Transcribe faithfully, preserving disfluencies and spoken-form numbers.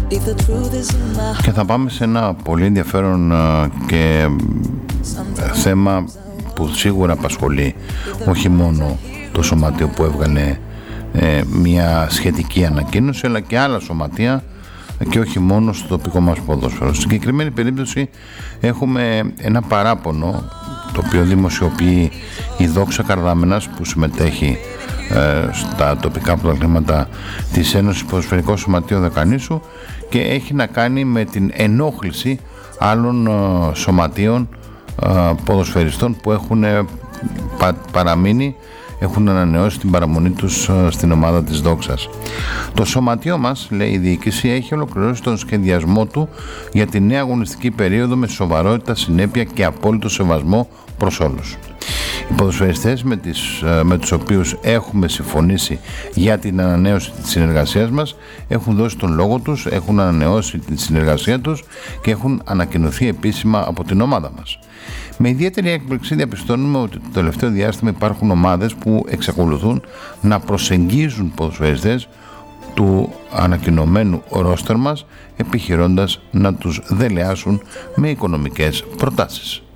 Και θα πάμε σε ένα πολύ ενδιαφέρον και θέμα που σίγουρα απασχολεί όχι μόνο το σωματείο που έβγαλε ε, μια σχετική ανακοίνωση, αλλά και άλλα σωματεία και όχι μόνο στο τοπικό μας ποδόσφαιρο. Στην συγκεκριμένη περίπτωση έχουμε ένα παράπονο το οποίο δημοσιοποιεί η Δόξα Καρδάμενας, που συμμετέχει ε, στα τοπικά πρωταθλήματα της Ένωσης Ποδοσφαιρικών Σωματείων Δεκανήσου, και έχει να κάνει με την ενόχληση άλλων ε, σωματείων ε, ποδοσφαιριστών που έχουν ε, πα, παραμείνει έχουν ανανεώσει την παραμονή τους στην ομάδα της Δόξας. Το σωματείο μας, λέει η διοίκηση, έχει ολοκληρώσει τον σχεδιασμό του για τη νέα αγωνιστική περίοδο με σοβαρότητα, συνέπεια και απόλυτο σεβασμό προς όλους. Οι ποδοσφαιριστές με, τις, με τους οποίους έχουμε συμφωνήσει για την ανανέωση της συνεργασίας μας έχουν δώσει τον λόγο τους, έχουν ανανεώσει τη συνεργασία τους και έχουν ανακοινωθεί επίσημα από την ομάδα μας. Με ιδιαίτερη έκπληξη διαπιστώνουμε ότι το τελευταίο διάστημα υπάρχουν ομάδες που εξακολουθούν να προσεγγίζουν ποδοσφαιριστές του ανακοινωμένου ρόστερ μας, επιχειρώντας να τους δελεάσουν με οικονομικές προτάσεις.